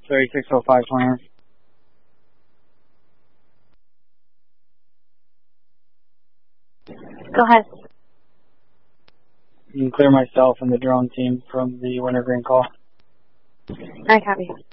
3605 planner. Go ahead. You can clear myself and the drone team from the wintergreen call. I copy.